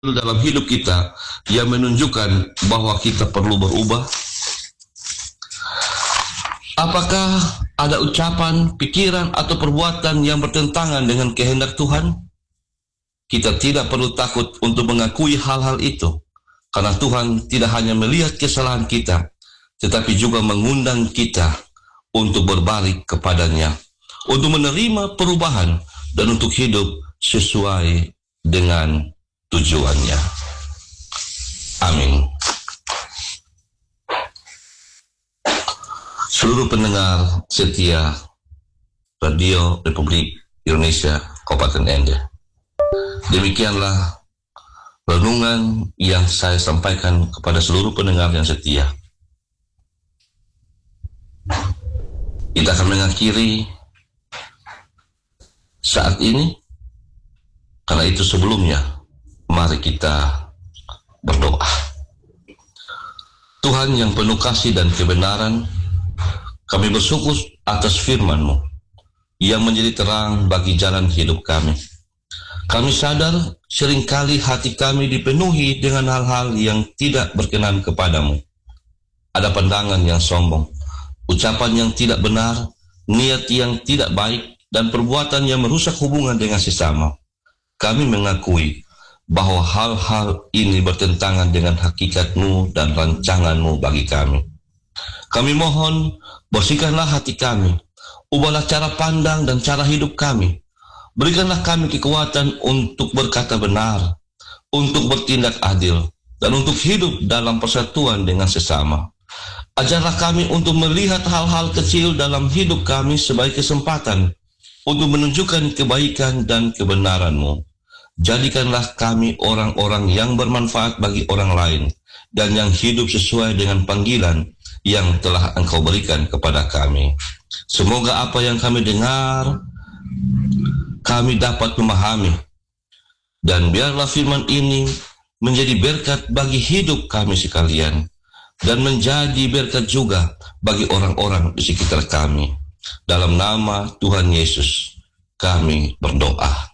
dalam hidup kita yang menunjukkan bahwa kita perlu berubah? Apakah ada ucapan, pikiran, atau perbuatan yang bertentangan dengan kehendak Tuhan? Kita tidak perlu takut untuk mengakui hal-hal itu, karena Tuhan tidak hanya melihat kesalahan kita, tetapi juga mengundang kita untuk berbalik kepadanya, untuk menerima perubahan, dan untuk hidup sesuai dengan tujuannya. Amin. Seluruh pendengar setia Radio Republik Indonesia Kabupaten Ende, demikianlah renungan yang saya sampaikan kepada seluruh pendengar yang setia. Kita akan mengakhiri saat ini, karena itu sebelumnya mari kita berdoa. Tuhan yang penuh kasih dan kebenaran, kami bersyukur atas firman-Mu yang menjadi terang bagi jalan hidup kami. Kami sadar seringkali hati kami dipenuhi dengan hal-hal yang tidak berkenan kepadamu. Ada pandangan yang sombong, ucapan yang tidak benar, niat yang tidak baik, dan perbuatan yang merusak hubungan dengan sesama. Kami mengakui bahwa hal-hal ini bertentangan dengan hakikat-Mu dan rancangan-Mu bagi kami. Kami mohon, bersihkanlah hati kami, ubahlah cara pandang dan cara hidup kami. Berikanlah kami kekuatan untuk berkata benar, untuk bertindak adil, dan untuk hidup dalam persatuan dengan sesama. Ajarlah kami untuk melihat hal-hal kecil dalam hidup kami sebagai kesempatan untuk menunjukkan kebaikan dan kebenaran-Mu. Jadikanlah kami orang-orang yang bermanfaat bagi orang lain, dan yang hidup sesuai dengan panggilan yang telah Engkau berikan kepada kami. Semoga apa yang kami dengar, kami dapat memahami, dan biarlah firman ini menjadi berkat bagi hidup kami sekalian, dan menjadi berkat juga bagi orang-orang di sekitar kami. Dalam nama Tuhan Yesus, kami berdoa.